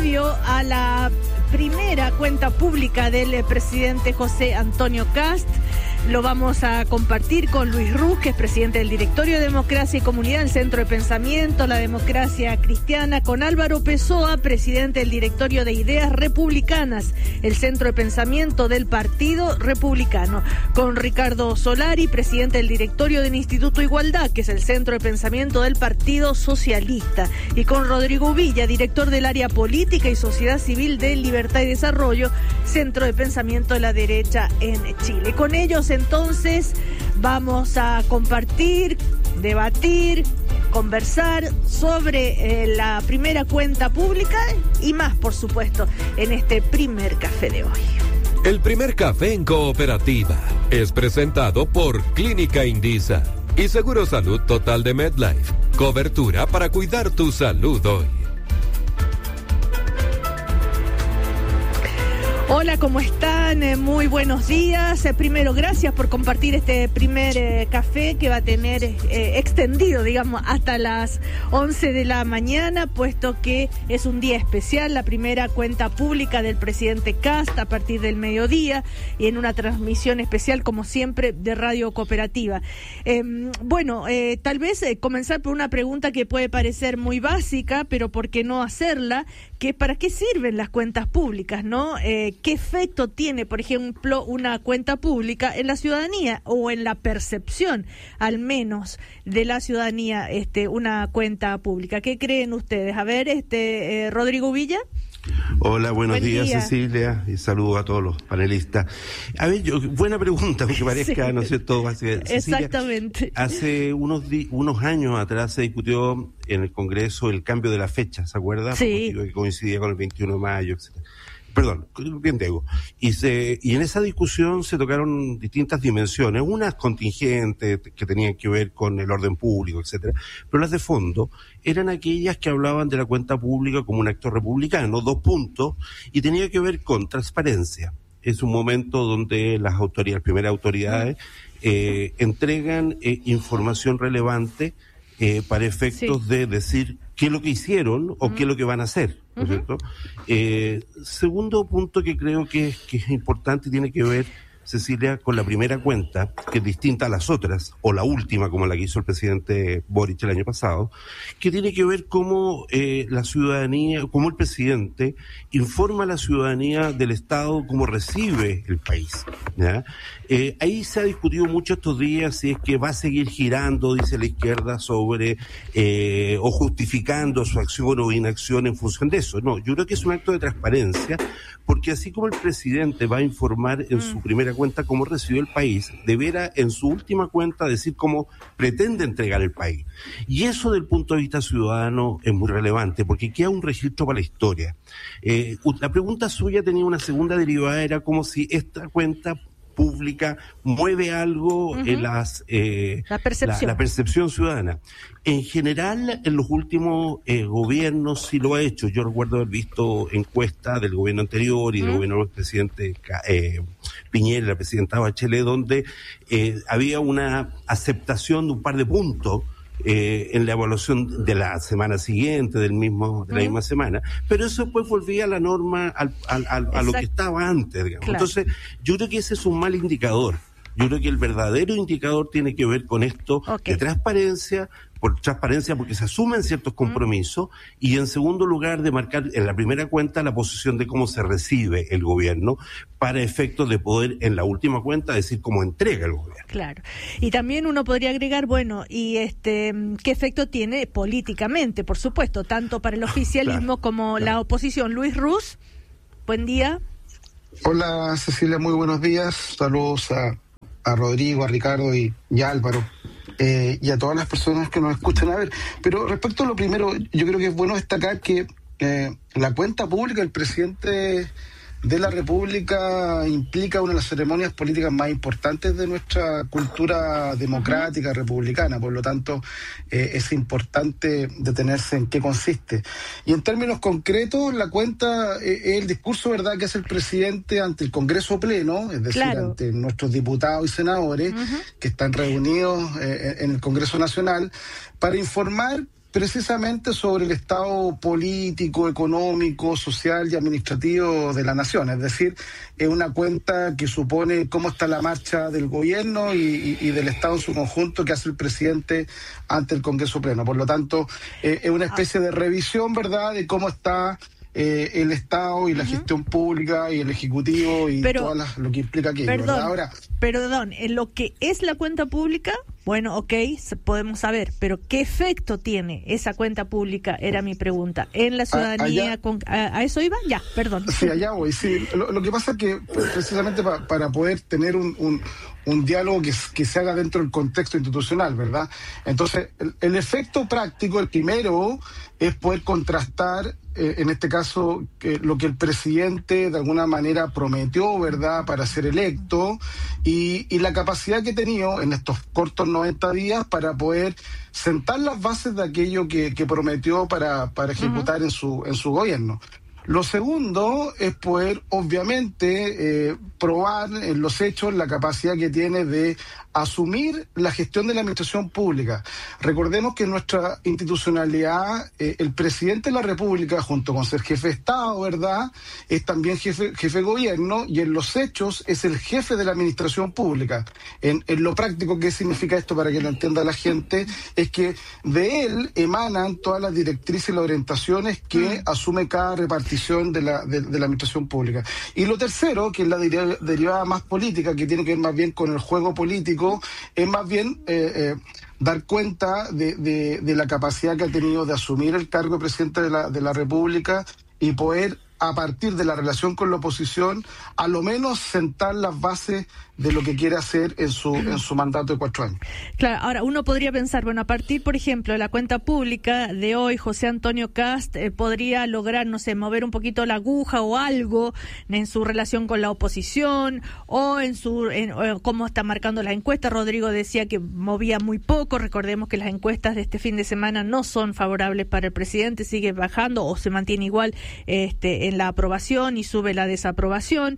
previo a la primera cuenta pública del presidente José Antonio Kast. Lo vamos a compartir con Luis Ruz, que es presidente del Directorio de Democracia y Comunidad del Centro de Pensamiento, la Democracia Cristiana, con Álvaro Pessoa, presidente del Directorio de Ideas Republicanas, el Centro de Pensamiento del Partido Republicano, con Ricardo Solari, presidente del Directorio del Instituto Igualdad, que es el Centro de Pensamiento del Partido Socialista, y con Rodrigo Villa, director del Área Política y Sociedad Civil de Libertad y Desarrollo, Centro de Pensamiento de la Derecha en Chile. Con ellos, entonces, vamos a compartir, debatir, conversar sobre la primera cuenta pública y más, por supuesto, en este primer café de hoy. El primer café en cooperativa es presentado por Clínica Indisa y Seguro Salud Total de MedLife. Cobertura para cuidar tu salud hoy. Hola, ¿cómo están? Muy buenos días. Primero, gracias por compartir este primer café que va a tener extendido, digamos, hasta las 11 de la mañana, puesto que es un día especial, la primera cuenta pública del presidente Kast a partir del mediodía y en una transmisión especial, como siempre, de Radio Cooperativa. Tal vez comenzar por una pregunta que puede parecer muy básica, pero ¿por qué no hacerla? Que ¿para qué sirven las cuentas públicas, no? ¿Qué efecto tiene, por ejemplo, una cuenta pública en la ciudadanía o en la percepción, al menos, de la ciudadanía, una cuenta pública? ¿Qué creen ustedes? A ver, Rodrigo Villa. Hola, buenos días, Cecilia, y saludo a todos los panelistas. A ver, buena pregunta, aunque parezca, sí, ¿no es cierto? Cecilia, exactamente. Hace unos años atrás se discutió en el Congreso el cambio de la fecha, ¿se acuerda? Sí. Que coincidía con el 21 de mayo, etc. Perdón, bien digo. Y en esa discusión se tocaron distintas dimensiones, unas contingentes que tenían que ver con el orden público, etcétera, pero las de fondo eran aquellas que hablaban de la cuenta pública como un acto republicano, 2 puntos, y tenía que ver con transparencia. Es un momento donde las primeras autoridades, entregan información relevante para efectos de decir qué es lo que hicieron o qué es lo que van a hacer, ¿no es cierto? Segundo punto que creo que es importante y tiene que ver, Cecilia, con la primera cuenta, que es distinta a las otras, o la última, como la que hizo el presidente Boric el año pasado, que tiene que ver cómo la ciudadanía, cómo el presidente informa a la ciudadanía del Estado, cómo recibe el país, ¿ya? Ahí se ha discutido mucho estos días si es que va a seguir girando, dice la izquierda, sobre o justificando su acción o inacción en función de eso. No, yo creo que es un acto de transparencia, porque así como el presidente va a informar en su primera cuenta cómo recibió el país, deberá en su última cuenta decir cómo pretende entregar el país. Y eso, del punto de vista ciudadano, es muy relevante, porque queda un registro para la historia. La pregunta suya tenía una segunda derivada, era como si esta cuenta pública mueve algo en la percepción ciudadana. En general, en los últimos gobiernos sí lo ha hecho. Yo recuerdo haber visto encuestas del gobierno anterior y del gobierno del presidente Piñera, la presidenta Bachelet, donde había una aceptación de un par de puntos en la evaluación de la semana siguiente, de la misma semana, pero eso después volvía a la norma, a lo que estaba antes, digamos. Claro. Entonces, yo creo que ese es un mal indicador. Yo creo que el verdadero indicador tiene que ver con esto de transparencia, porque se asumen ciertos compromisos, y en segundo lugar de marcar en la primera cuenta la posición de cómo se recibe el gobierno, para efectos de poder en la última cuenta decir cómo entrega el gobierno. Claro. Y también uno podría agregar, qué efecto tiene políticamente, por supuesto, tanto para el oficialismo como la oposición. Luis Ruz, buen día. Hola, Cecilia, muy buenos días. Saludos a Rodrigo, a Ricardo y a Álvaro. Y a todas las personas que nos escuchan. A ver, pero respecto a lo primero, yo creo que es bueno destacar que la cuenta pública del presidente de la República implica una de las ceremonias políticas más importantes de nuestra cultura democrática republicana, por lo tanto es importante detenerse en qué consiste. Y en términos concretos, la cuenta es el discurso, ¿verdad?, que hace el presidente ante el Congreso Pleno, es decir, ante nuestros diputados y senadores que están reunidos en el Congreso Nacional, para informar precisamente sobre el estado político, económico, social y administrativo de la nación. Es decir, es una cuenta que supone cómo está la marcha del gobierno y del Estado en su conjunto que hace el presidente ante el Congreso Pleno. Por lo tanto, es una especie de revisión, ¿verdad?, de cómo está el Estado y la gestión pública y el Ejecutivo y todo lo que implica aquello. Perdón, ahora, en lo que es la cuenta pública, bueno, ok, podemos saber, pero ¿qué efecto tiene esa cuenta pública? Era mi pregunta. ¿En la ciudadanía? ¿A eso iba? Ya, perdón. Sí, allá voy. Sí. Lo que pasa es que precisamente para poder tener un diálogo que se haga dentro del contexto institucional, ¿verdad? Entonces, el efecto práctico, el primero, es poder contrastar, en este caso, lo que el presidente de alguna manera prometió, ¿verdad?, para ser electo, y la capacidad que ha tenido en estos cortos 90 días para poder sentar las bases de aquello que prometió para ejecutar en su gobierno. Lo segundo es poder, obviamente, probar en los hechos la capacidad que tiene de asumir la gestión de la administración pública. Recordemos que en nuestra institucionalidad, el presidente de la República, junto con ser jefe de Estado, ¿verdad?, es también jefe de gobierno, y en los hechos es el jefe de la administración pública. En lo práctico, ¿qué significa esto para que lo entienda la gente? Es que de él emanan todas las directrices y las orientaciones que asume cada repartición de la administración pública. Y lo tercero, que es la derivada más política, que tiene que ver más bien con el juego político, es más bien dar cuenta de la capacidad que ha tenido de asumir el cargo de presidente de la República y poder, a partir de la relación con la oposición, a lo menos sentar las bases de lo que quiere hacer en su mandato de 4 años. Claro, ahora uno podría pensar, bueno, a partir, por ejemplo, de la cuenta pública de hoy, José Antonio Kast podría lograr, no sé, mover un poquito la aguja o algo en su relación con la oposición o en cómo está marcando las encuestas. Rodrigo decía que movía muy poco. Recordemos que las encuestas de este fin de semana no son favorables para el presidente, sigue bajando o se mantiene igual en la aprobación y sube la desaprobación,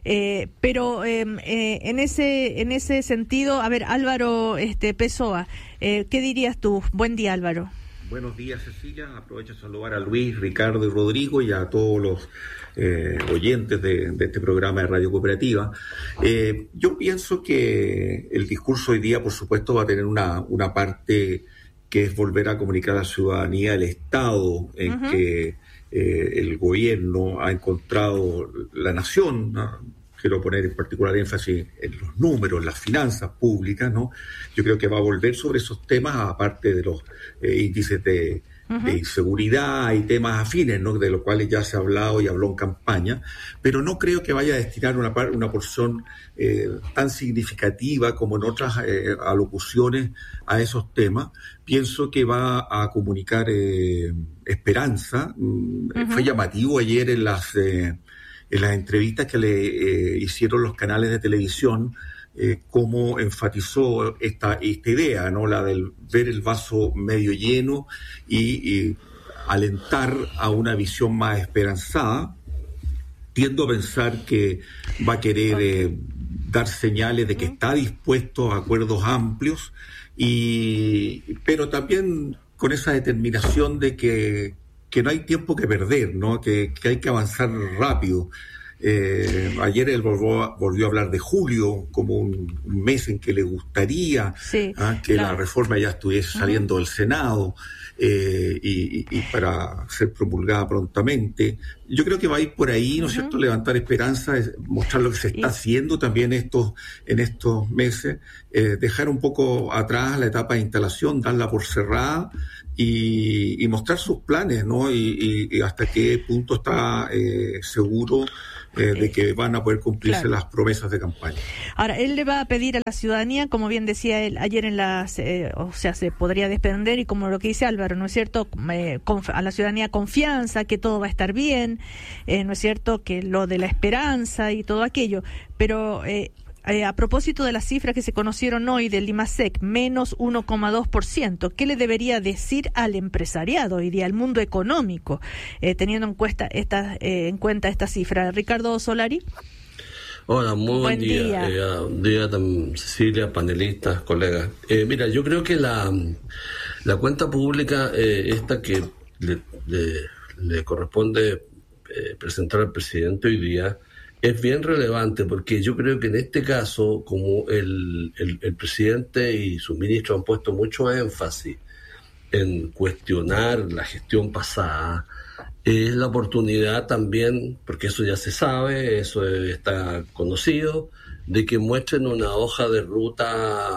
pero en ese sentido, a ver, Álvaro Pessoa, ¿qué dirías tú? Buen día, Álvaro. Buenos días, Cecilia. Aprovecho de saludar a Luis, Ricardo y Rodrigo y a todos los oyentes de este programa de Radio Cooperativa. Yo pienso que el discurso hoy día, por supuesto, va a tener una parte que es volver a comunicar a la ciudadanía el estado en que el gobierno ha encontrado la nación, ¿no? Quiero poner en particular énfasis en los números, las finanzas públicas, ¿no? Yo creo que va a volver sobre esos temas, aparte de los índices de inseguridad y temas afines, ¿no?, de los cuales ya se ha hablado y habló en campaña, pero no creo que vaya a destinar una porción tan significativa como en otras alocuciones a esos temas. Pienso que va a comunicar esperanza. Fue llamativo ayer en las entrevistas que le hicieron los canales de televisión, cómo enfatizó esta idea, ¿no?, la del ver el vaso medio lleno y alentar a una visión más esperanzada. Tiendo a pensar que va a querer dar señales de que está dispuesto a acuerdos amplios, pero también con esa determinación de que no hay tiempo que perder, ¿no?, que hay que avanzar rápido. Ayer él volvió a hablar de julio como un mes en que le gustaría que la reforma ya estuviese saliendo del Senado y para ser promulgada prontamente. Yo creo que va a ir por ahí, ¿no es cierto?, levantar esperanza, mostrar lo que se está haciendo también en estos meses, dejar un poco atrás la etapa de instalación, darla por cerrada y mostrar sus planes, ¿no?, y hasta qué punto está seguro de que van a poder cumplirse las promesas de campaña. Ahora, él le va a pedir a la ciudadanía, como bien decía él ayer se podría desprender, y como lo que dice Álvaro, ¿no es cierto?, a la ciudadanía confianza, que todo va a estar bien, ¿no es cierto?, que lo de la esperanza y todo aquello, pero a propósito de las cifras que se conocieron hoy del IMASEC, menos 1,2%, ¿qué le debería decir al empresariado y al mundo económico, teniendo en cuenta esta cifra? Ricardo Solari. Hola, muy buen día. Cecilia, panelistas, colegas. Mira, yo creo que La cuenta pública, esta que le corresponde presentar al presidente hoy día, es bien relevante porque yo creo que en este caso, como el presidente y sus ministros han puesto mucho énfasis en cuestionar la gestión pasada, es la oportunidad también, porque eso ya se sabe, eso está conocido, de que muestren una hoja de ruta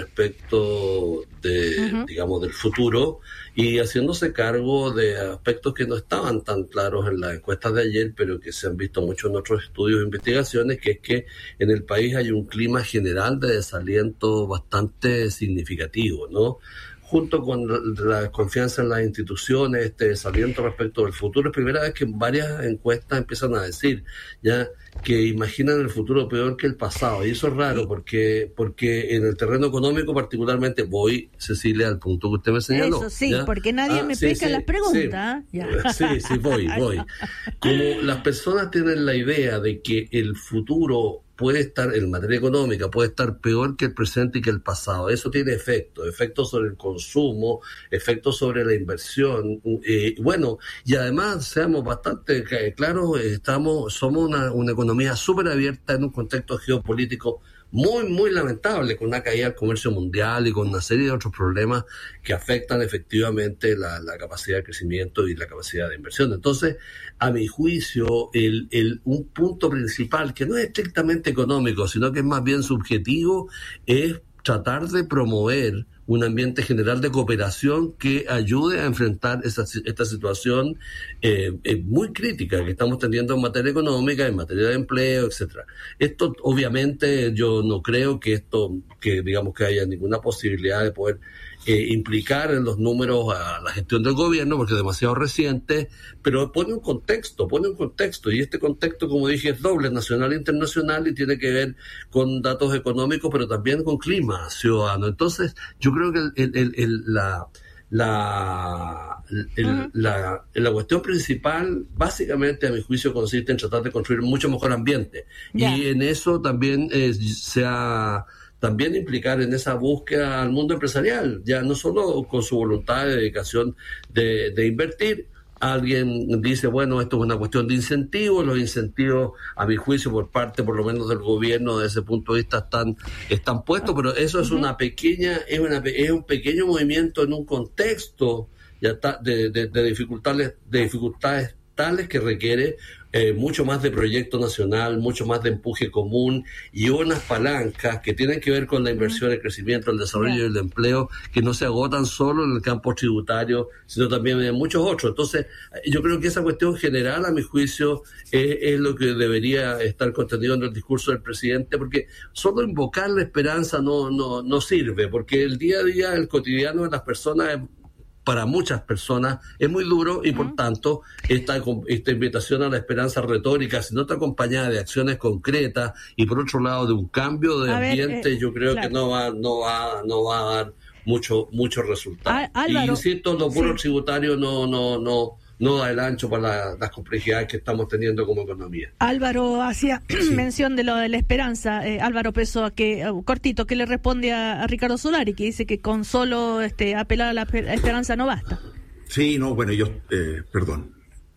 respecto de, digamos, del futuro, y haciéndose cargo de aspectos que no estaban tan claros en las encuestas de ayer, pero que se han visto mucho en otros estudios e investigaciones, que es que en el país hay un clima general de desaliento bastante significativo, ¿no? Junto con la desconfianza en las instituciones, este desaliento respecto del futuro. Es primera vez que varias encuestas empiezan a decir ya que imaginan el futuro peor que el pasado, y eso es raro porque en el terreno económico particularmente, voy, Cecilia, al punto que usted me señaló. Eso sí, ¿ya? porque nadie me pesca las preguntas. Sí, voy. Como las personas tienen la idea de que el futuro puede estar, en materia económica, puede estar peor que el presente y que el pasado. Eso tiene efectos sobre el consumo, efectos sobre la inversión. Bueno, y además, seamos bastante claros, somos una economía súper abierta en un contexto geopolítico muy, muy lamentable, con una caída del comercio mundial y con una serie de otros problemas que afectan efectivamente la capacidad de crecimiento y la capacidad de inversión. Entonces, a mi juicio, un punto principal, que no es estrictamente económico, sino que es más bien subjetivo, es tratar de promover un ambiente general de cooperación que ayude a enfrentar esta situación muy crítica que estamos teniendo en materia económica, en materia de empleo, etcétera. Esto, obviamente, yo no creo que digamos que haya ninguna posibilidad de poder implicar en los números a la gestión del gobierno, porque es demasiado reciente, pero pone un contexto, y este contexto, como dije, es doble, nacional e internacional, y tiene que ver con datos económicos, pero también con clima ciudadano. Entonces, yo creo que la cuestión principal, básicamente, a mi juicio, consiste en tratar de construir un mucho mejor ambiente. Yeah. Y en eso también también implicar en esa búsqueda al mundo empresarial, ya no solo con su voluntad de dedicación de invertir. Alguien dice, bueno, esto es una cuestión de incentivos. Los incentivos, a mi juicio, por parte, por lo menos del gobierno, desde ese punto de vista, están puestos, pero eso es es un pequeño movimiento en un contexto ya de dificultades tales que requiere mucho más de proyecto nacional, mucho más de empuje común y unas palancas que tienen que ver con la inversión, el crecimiento, el desarrollo y el empleo, que no se agotan solo en el campo tributario, sino también en muchos otros. Entonces, yo creo que esa cuestión general, a mi juicio, es lo que debería estar contenido en el discurso del presidente, porque solo invocar la esperanza no sirve, porque el día a día, el cotidiano de las personas, para muchas personas es muy duro, y por tanto esta invitación a la esperanza retórica, si no está acompañada de acciones concretas y por otro lado de un cambio de ambiente, yo creo que no va a dar mucho resultado. Álvaro, y insisto, lo puro tributario no da el ancho para las complejidades que estamos teniendo como economía. Álvaro hacía mención de lo de la esperanza. Álvaro Peso, cortito, que le responde a Ricardo Solari, que dice que con solo apelar a la esperanza no basta. Sí, no, bueno, perdón.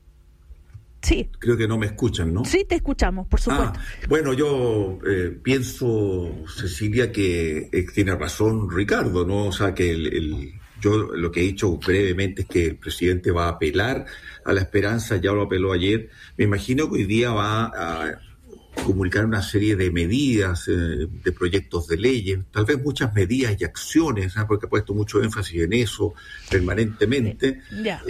Sí. Creo que no me escuchan, ¿no? Sí, te escuchamos, por supuesto. Bueno, yo pienso, Cecilia, que tiene razón Ricardo, ¿no? O sea, que yo lo que he dicho brevemente es que el presidente va a apelar a la esperanza, ya lo apeló ayer. Me imagino que hoy día va a comunicar una serie de medidas, de proyectos de leyes, tal vez muchas medidas y acciones, porque ha puesto mucho énfasis en eso permanentemente,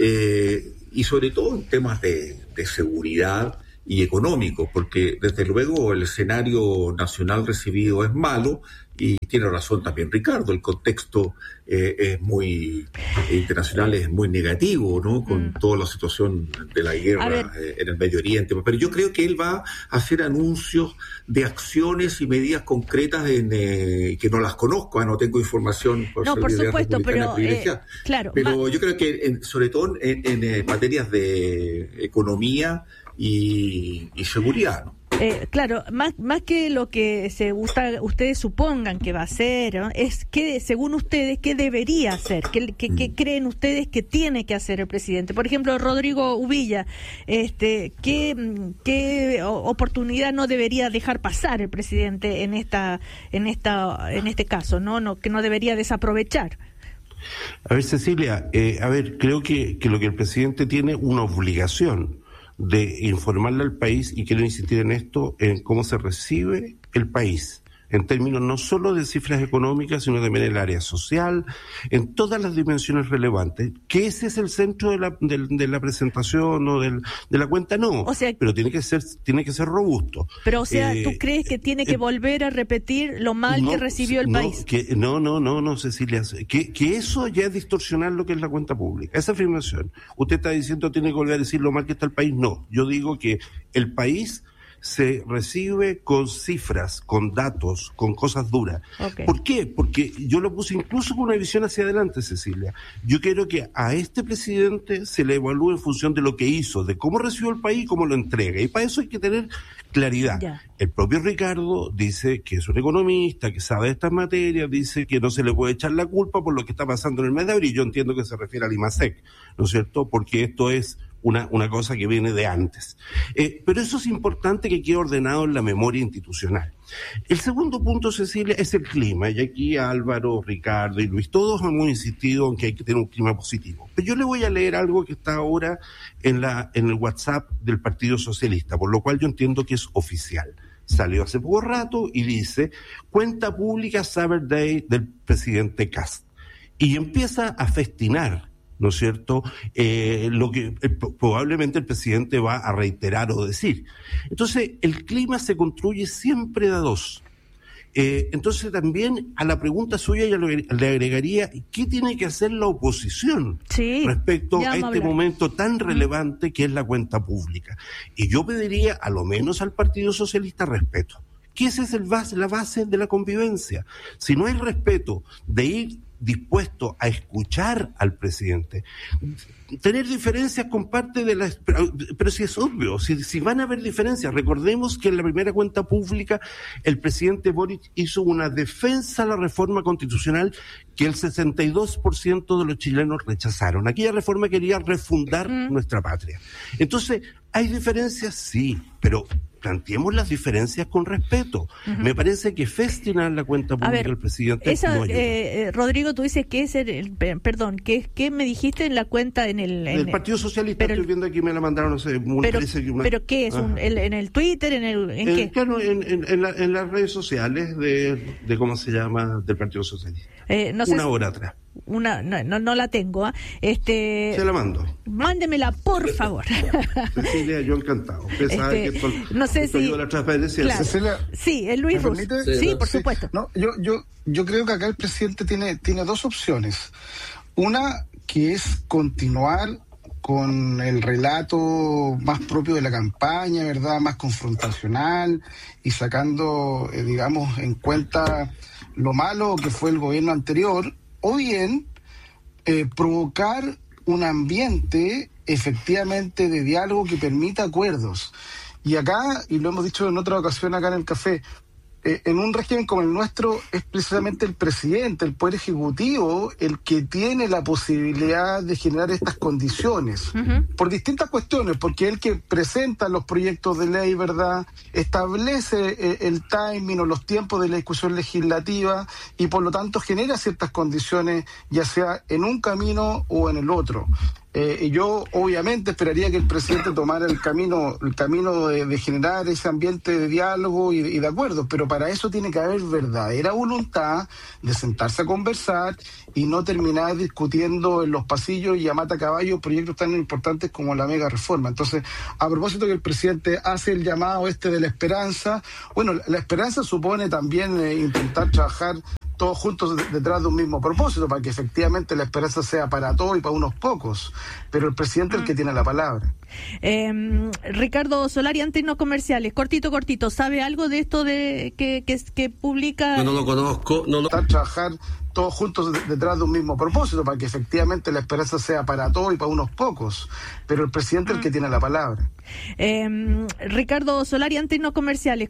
y sobre todo en temas de seguridad y económico, porque desde luego el escenario nacional recibido es malo, y tiene razón también Ricardo, el contexto es internacional es muy negativo, ¿no? Con toda la situación de la guerra en el Medio Oriente. Pero yo creo que él va a hacer anuncios de acciones y medidas concretas que no las conozco, no tengo información por supuesto, pero claro. Pero yo creo que sobre todo en materias de economía y seguridad, ¿no? Claro, más que lo que ustedes supongan que va a hacer, ¿no? Es que, según ustedes, ¿qué debería hacer? ¿Qué creen ustedes que tiene que hacer el presidente? Por ejemplo, Rodrigo Uvilla, ¿qué oportunidad no debería dejar pasar el presidente en este caso, ¿no? Que no debería desaprovechar? A ver, Cecilia, creo que lo que el presidente tiene una obligación de informarle al país, y quiero insistir en esto, en cómo se recibe el país, en términos no solo de cifras económicas, sino también en el área social, en todas las dimensiones relevantes, que ese es el centro de la presentación o de la cuenta, no, o sea, pero tiene que ser robusto. Pero, o sea, ¿tú crees que tiene que volver a repetir lo mal que recibió el país? No, Cecilia, que eso ya es distorsionar lo que es la cuenta pública, esa afirmación. Usted está diciendo tiene que volver a decir lo mal que está el país, no, yo digo que el país se recibe con cifras, con datos, con cosas duras. Okay. ¿Por qué? Porque yo lo puse incluso con una visión hacia adelante, Cecilia. Yo quiero que a este presidente se le evalúe en función de lo que hizo, de cómo recibió el país y cómo lo entrega. Y para eso hay que tener claridad. Ya. El propio Ricardo dice que es un economista, que sabe de estas materias, dice que no se le puede echar la culpa por lo que está pasando en el mes de abril. Yo entiendo que se refiere al IMASEC, ¿no es cierto? Porque esto es una cosa que viene de antes. Pero eso es importante que quede ordenado en la memoria institucional. El segundo punto, Cecilia, es el clima. Y aquí Álvaro, Ricardo y Luis, todos hemos insistido en que hay que tener un clima positivo. Pero yo le voy a leer algo que está ahora en el WhatsApp del Partido Socialista, por lo cual yo entiendo que es oficial. Salió hace poco rato y dice: cuenta pública Cyber Day del presidente Kast. Y empieza a festinar, ¿no es cierto?, lo que probablemente el presidente va a reiterar o decir. Entonces, el clima se construye siempre de a dos. Entonces, también a la pregunta suya yo le agregaría: ¿qué tiene que hacer la oposición respecto a este momento tan relevante que es la cuenta pública? Y yo pediría, a lo menos al Partido Socialista, respeto. Que esa es la base de la convivencia. Si no hay respeto de ir dispuesto a escuchar al presidente, tener diferencias con parte de las... Pero si es obvio, si van a haber diferencias, recordemos que en la primera cuenta pública el presidente Boric hizo una defensa a la reforma constitucional que el 62% de los chilenos rechazaron. Aquella reforma quería refundar nuestra patria. Entonces, ¿hay diferencias? Sí, pero planteemos las diferencias con respeto. Me parece que festinar la cuenta pública del presidente no ayuda. Rodrigo, tú dices que es ¿qué me dijiste en la cuenta en el Partido Socialista? Estoy viendo aquí, me la mandaron, no sé, pero ¿qué es? ¿En el Twitter? ¿En qué? Claro, en las redes sociales de ¿cómo se llama? Del Partido Socialista. No sé una hora atrás. No la tengo. Se la mando. Mándemela, por favor. Cecilia, yo encantado. Usted sabe que esto, no sé si la transparencia. Claro. Cecilia, sí, el Luis Ruz. Sí, por supuesto. No, yo creo que acá el presidente tiene dos opciones. Una, que es continuar con el relato más propio de la campaña, ¿verdad? Más confrontacional y sacando, digamos, en cuenta lo malo que fue el gobierno anterior, o bien provocar un ambiente efectivamente de diálogo que permita acuerdos. Y acá, y lo hemos dicho en otra ocasión acá en el café, en un régimen como el nuestro es precisamente el presidente, el Poder Ejecutivo, el que tiene la posibilidad de generar estas condiciones, por distintas cuestiones, porque es el que presenta los proyectos de ley, ¿verdad? Establece el timing o los tiempos de la discusión legislativa y por lo tanto genera ciertas condiciones, ya sea en un camino o en el otro. Y yo obviamente esperaría que el presidente tomara el camino de generar ese ambiente de diálogo y de acuerdo, pero para eso tiene que haber verdadera voluntad de sentarse a conversar y no terminar discutiendo en los pasillos y a mata caballo proyectos tan importantes como la mega reforma. Entonces, a propósito que el presidente hace el llamado de la esperanza, bueno, la esperanza supone también intentar trabajar todos juntos detrás de un mismo propósito, para que efectivamente la esperanza sea para todos y para unos pocos, pero el presidente es el que tiene la palabra. Ricardo Solari, antes no comerciales, cortito, ¿sabe algo de esto de que publica? Yo no lo conozco, Trabajar todos juntos detrás de un mismo propósito, para que efectivamente la esperanza sea para todos y para unos pocos, pero el presidente es el que tiene la palabra. Ricardo Solari, antes no comerciales.